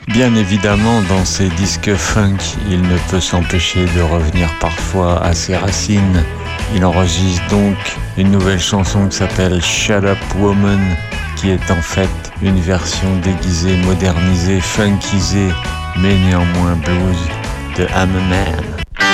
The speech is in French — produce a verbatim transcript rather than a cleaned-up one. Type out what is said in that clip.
Bien évidemment, dans ces disques funk, il ne peut s'empêcher de revenir parfois à ses racines. Il enregistre donc une nouvelle chanson qui s'appelle Shut Up Woman, qui est en fait une version déguisée, modernisée, funkisée, mais néanmoins blues de I'm a Man.